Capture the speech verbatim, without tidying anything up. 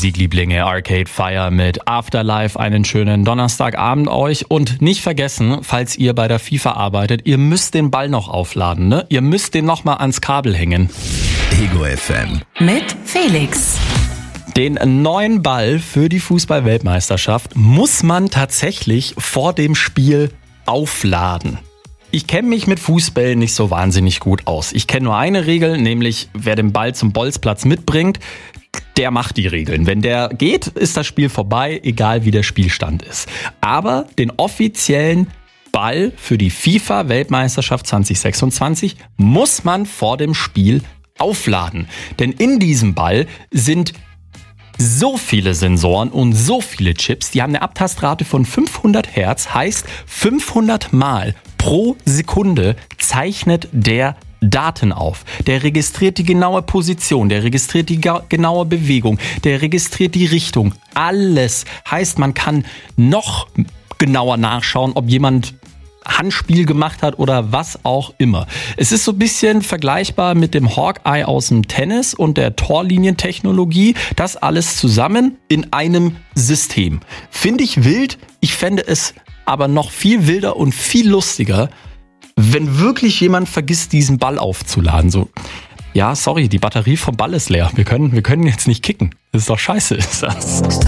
Musiklieblinge, Arcade Fire mit Afterlife. Einen schönen Donnerstagabend euch. Und nicht vergessen, falls ihr bei der FIFA arbeitet, ihr müsst den Ball noch aufladen, ne? Ihr müsst den noch mal ans Kabel hängen. Ego F M. Mit Felix. Den neuen Ball für die Fußball-Weltmeisterschaft muss man tatsächlich vor dem Spiel aufladen. Ich kenne mich mit Fußball nicht so wahnsinnig gut aus. Ich kenne nur eine Regel, nämlich wer den Ball zum Bolzplatz mitbringt, der macht die Regeln. Wenn der geht, ist das Spiel vorbei, egal wie der Spielstand ist. Aber den offiziellen Ball für die FIFA-Weltmeisterschaft zwanzig sechsundzwanzig muss man vor dem Spiel aufladen. Denn in diesem Ball sind so viele Sensoren und so viele Chips, die haben eine Abtastrate von fünfhundert Hertz, heißt fünfhundert Mal pro Sekunde zeichnet der Daten auf. Der registriert die genaue Position, der registriert die ga- genaue Bewegung, der registriert die Richtung. Alles heißt, man kann noch genauer nachschauen, ob jemand Handspiel gemacht hat oder was auch immer. Es ist so ein bisschen vergleichbar mit dem Hawkeye aus dem Tennis und der Torlinientechnologie. Das alles zusammen in einem System. Finde ich wild. Ich fände es aber noch viel wilder und viel lustiger, wenn wirklich jemand vergisst, diesen Ball aufzuladen. So, ja, sorry, die Batterie vom Ball ist leer. Wir können, wir können jetzt nicht kicken. Das ist doch scheiße, ist das.